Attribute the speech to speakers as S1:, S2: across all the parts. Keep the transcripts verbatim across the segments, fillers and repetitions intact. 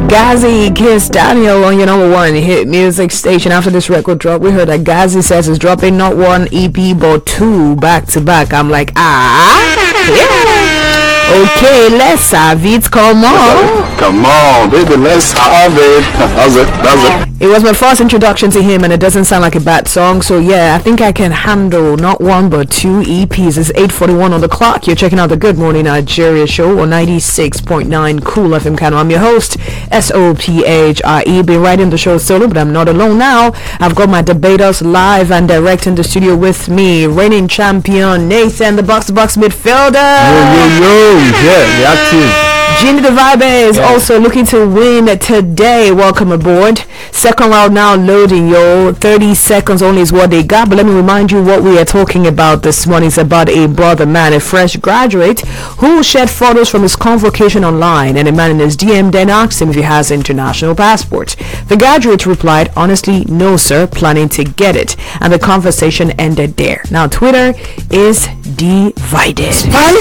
S1: Ghazi Kiss Daniel on your number one hit music station. After this record drop, we heard that Ghazi says is dropping not one E P but two back to back. I'm like, ah, yeah. Okay, let's have it. Come on.
S2: Come on, baby, let's have it. That's it. That's it.
S1: It was my first introduction to him, and it doesn't sound like a bad song. So yeah, I think I can handle not one but two E Ps. It's eight forty-one on the clock. You're checking out the Good Morning Nigeria show on ninety-six point nine Cool F M Kano. I'm your host, S O P H R E. Been writing the show solo, but I'm not alone now. I've got my debaters live and direct in the studio with me. Reigning champion Nathan, the box-to-box midfielder.
S3: Yo, yo, yo. Yeah, the active.
S1: Ginny the Vibe is yeah. also looking to win today. Welcome aboard. Second round now loading, yo. thirty seconds only is what they got. But let me remind you what we are talking about this morning. It's about a brother man, a fresh graduate, who shared photos from his convocation online. And a man in his D M then asked him if he has an international passport. The graduate replied, honestly, no, sir, planning to get it. And the conversation ended there. Now, Twitter is divided.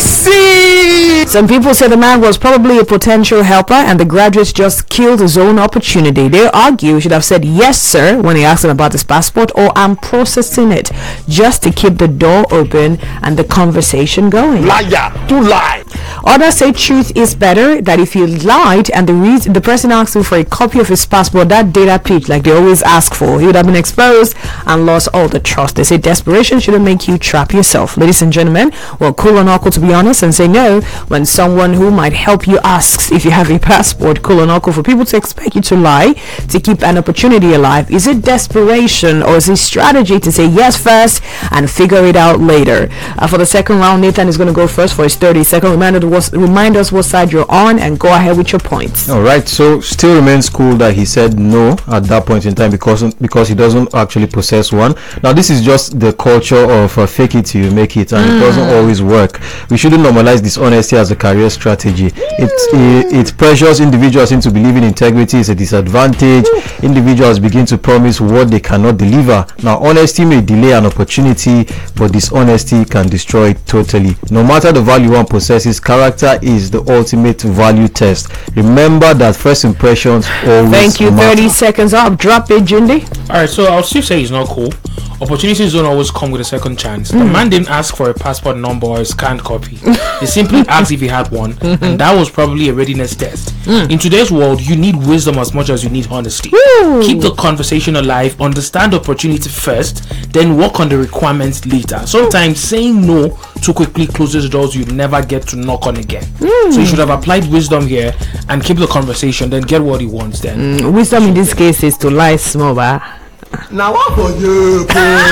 S3: Spicy!
S1: Some people say the man was probably a potential helper and the graduate just killed his own opportunity. They argue he should have said yes sir when he asked him about his passport, or I'm processing it, just to keep the door open and the conversation going.
S2: Liar, to lie.
S1: Others say truth is better, that if he lied and the reason the person asked him for a copy of his passport, that data peach like they always ask for, he would have been exposed and lost all the trust. They say desperation shouldn't make you trap yourself. Ladies and gentlemen, well, cool and awkward to be honest and say no when someone who might help you asks if you have a passport. Cool and awkward for people to expect you to lie to keep an opportunity alive. Is it desperation or is it strategy to say yes first and figure it out later? Uh, for the second round, Nathan is going to go first for his thirty second. Remind us, remind us what side you're on and go ahead with your points.
S3: All right, so still remains cool that he said no at that point in time because because he doesn't actually possess one. Now this is just the culture of uh, fake it till you make it, and mm. it doesn't always work. We shouldn't normalize dishonesty as a career strategy. It, it it pressures individuals into believing integrity is a disadvantage. Individuals begin to promise what they cannot deliver. Now honesty may delay an opportunity, but dishonesty can destroy it totally. No matter the value one possesses, character is the ultimate value test. Remember that first impressions always
S1: Thank you.
S3: matter.
S1: thirty seconds up. Drop it, Jindy.
S4: Alright, so I'll still say he's not cool. Opportunities don't always come with a second chance. Mm. The man didn't ask for a passport number or a scanned copy. He simply asked if he had one, mm-hmm. and that was probably a readiness test. Mm. In today's world, you need wisdom as much as you need honesty. Woo. Keep the conversation alive, understand the opportunity first, then work on the requirements later. Sometimes saying no too quickly closes doors you never get to knock on again. Mm. So you should have applied wisdom here and keep the conversation, then get what he wants then.
S1: Mm, wisdom in this case is to lie small, but
S5: now what for you?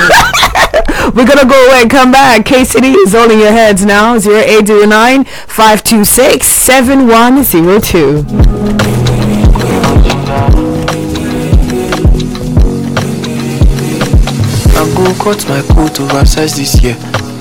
S1: We're gonna go away and come back. K City is all in your heads now. zero eight zero nine, five two six, seven one zero two.
S6: I go cut my coat oversize this year.